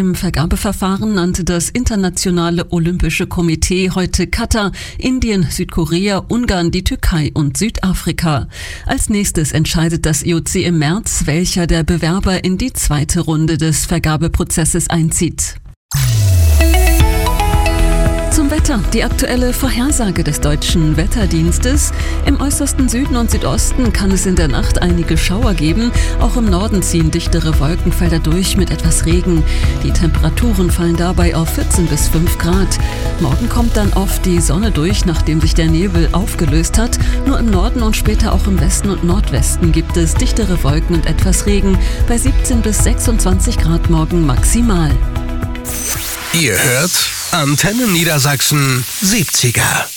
Im Vergabeverfahren nannte das Internationale Olympische Komitee heute Katar, Indien, Südkorea, Ungarn, die Türkei und Südafrika. Als nächstes entscheidet das IOC im März, welcher der Bewerber in die zweite Runde des Vergabeprozesses einzieht. Zum Wetter, die aktuelle Vorhersage des Deutschen Wetterdienstes. Im äußersten Süden und Südosten kann es in der Nacht einige Schauer geben. Auch im Norden ziehen dichtere Wolkenfelder durch mit etwas Regen. Die Temperaturen fallen dabei auf 14 bis 5 Grad. Morgen kommt dann oft die Sonne durch, nachdem sich der Nebel aufgelöst hat. Nur im Norden und später auch im Westen und Nordwesten gibt es dichtere Wolken und etwas Regen. Bei 17 bis 26 Grad morgen maximal. Ihr hört Antenne Niedersachsen 70er.